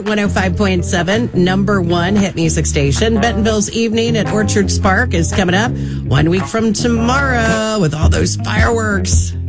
at 105.7, number one hit music station. Bentonville's Evening at Orchard Spark is coming up 1 week from tomorrow with all those fireworks.